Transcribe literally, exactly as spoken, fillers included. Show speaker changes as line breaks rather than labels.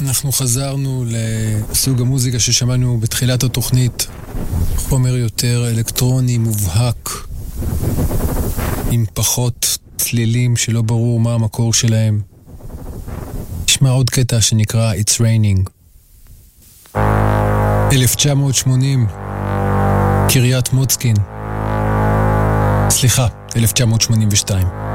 אנחנו חזרנו לסוג המוזיקה ששמענו בתחילת התוכנית, חומר יותר אלקטרוני מובהק, עם פחות צלילים שלא ברור מה המקור שלהם. נשמע עוד קטע שנקרא It's Raining. אלף תשע מאות שמונים, קריית מוצקין. סליחה, אלף תשע מאות שמונים ושתיים.